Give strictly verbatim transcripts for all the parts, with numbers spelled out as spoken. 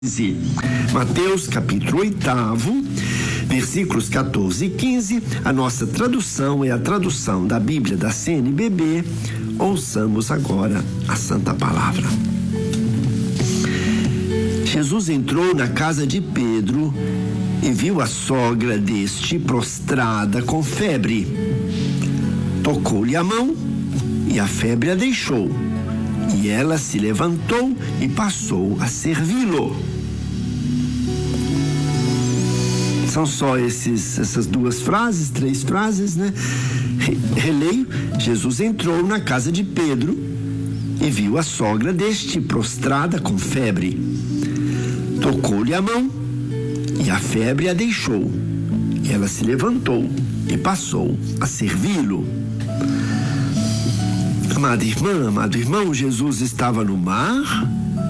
Mateus capítulo oito, versículos quatorze e quinze. A nossa tradução é a tradução da Bíblia da C N B B. Ouçamos agora a Santa Palavra. Jesus entrou na casa de Pedro e viu a sogra deste prostrada com febre. Tocou-lhe a mão e a febre a deixou. E ela se levantou e passou a servi-lo. São só esses, essas duas frases, três frases, né? Releio: Jesus entrou na casa de Pedro e viu a sogra deste prostrada com febre. Tocou-lhe a mão e a febre a deixou. E ela se levantou e passou a servi-lo. Amada irmã, amado irmão, Jesus estava no mar.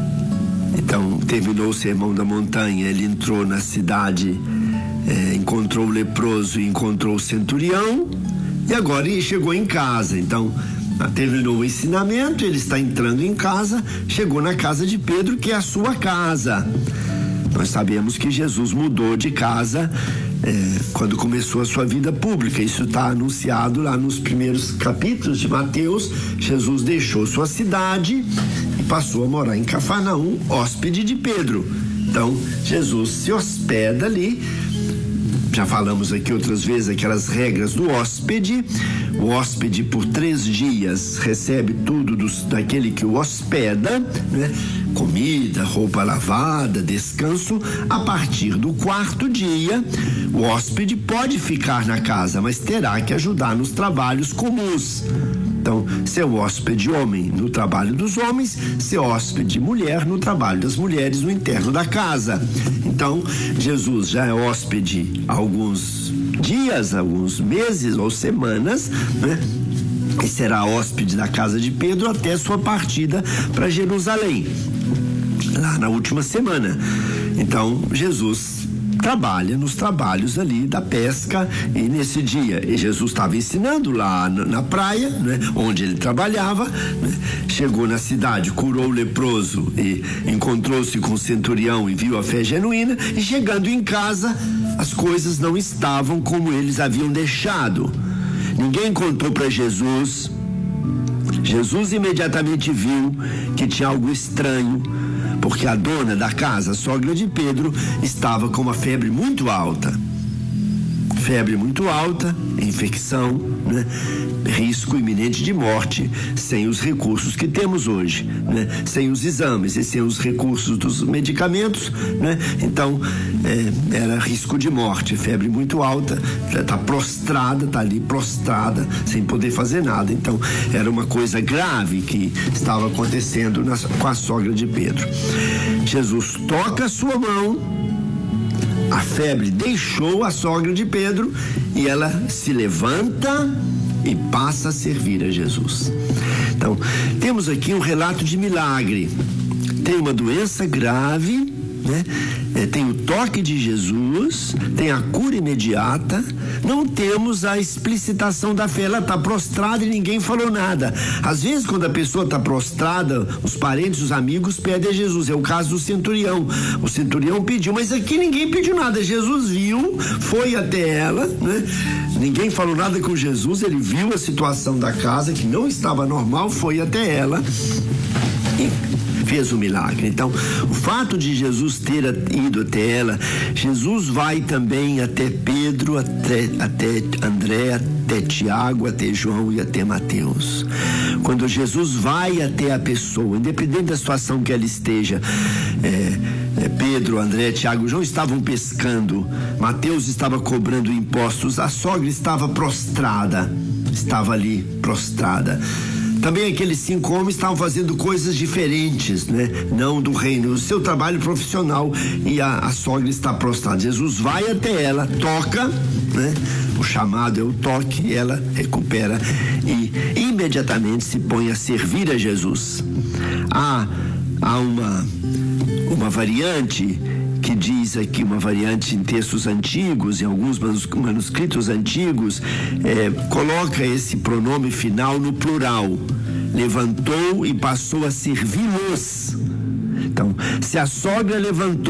Então, terminou o sermão da montanha, ele entrou na cidade, é, encontrou o leproso e encontrou o centurião, e agora ele chegou em casa. Então, terminou o ensinamento, ele está entrando em casa, chegou na casa de Pedro, que é a sua casa. Nós sabemos que Jesus mudou de casa É, quando começou a sua vida pública. Isso está anunciado lá nos primeiros capítulos de Mateus. Jesus deixou sua cidade e passou a morar em Cafarnaum, hóspede de Pedro. Então, Jesus se hospeda ali. Já falamos aqui outras vezes aquelas regras do hóspede. O hóspede, por três dias, recebe tudo dos, daquele que o hospeda, né? Comida, roupa lavada, descanso. A partir do quarto dia, o hóspede pode ficar na casa, mas terá que ajudar nos trabalhos comuns. Então, ser hóspede homem no trabalho dos homens, ser hóspede mulher no trabalho das mulheres no interno da casa. Então, Jesus já é hóspede há alguns dias, alguns meses ou semanas, né? E será hóspede da casa de Pedro até sua partida para Jerusalém, lá na última semana. Então, Jesus trabalha nos trabalhos ali da pesca, e nesse dia e Jesus estava ensinando lá na, na praia, né, onde ele trabalhava, né, chegou na cidade, curou o leproso e encontrou-se com o centurião e viu a fé genuína, e chegando em casa as coisas não estavam como eles haviam deixado. Ninguém contou para Jesus. Jesus imediatamente viu que tinha algo estranho, porque a dona da casa, a sogra de Pedro, estava com uma febre muito alta. Febre muito alta, infecção, né? Risco iminente de morte, sem os recursos que temos hoje, né? Sem os exames e sem os recursos dos medicamentos, né? Então, é, era risco de morte, febre muito alta, está prostrada, está ali prostrada, sem poder fazer nada. Então, era uma coisa grave que estava acontecendo na, com a sogra de Pedro. Jesus toca a sua mão, a febre deixou a sogra de Pedro e ela se levanta e passa a servir a Jesus. Então, temos aqui um relato de milagre. Tem uma doença grave, né? É, tem o toque de Jesus, tem a cura imediata. Não temos a explicitação da fé. Ela está prostrada e ninguém falou nada. Às vezes, quando a pessoa está prostrada, os parentes, os amigos pedem a Jesus. É o caso do centurião. O centurião pediu, mas aqui ninguém pediu nada. Jesus viu, foi até ela, né? Ninguém falou nada com Jesus. Ele viu a situação da casa, que não estava normal, foi até ela e fez o milagre. Então, o fato de Jesus ter ido até ela, Jesus vai também até Pedro, até, até André, até Tiago, até João e até Mateus. Quando Jesus vai até a pessoa, independente da situação que ela esteja, é, é, Pedro, André, Tiago, João estavam pescando, Mateus estava cobrando impostos, a sogra estava prostrada, estava ali prostrada. Também aqueles cinco homens estavam fazendo coisas diferentes, né? Não do reino, o seu trabalho profissional, e a, a sogra está prostrada. Jesus vai até ela, toca, né? O chamado é o toque, ela recupera e imediatamente se põe a servir a Jesus. Há, há uma, uma variante que diz aqui, uma variante em textos antigos, em alguns manuscritos antigos, é, coloca esse pronome final no plural. Levantou e passou a servi-los. Então, se a sogra levantou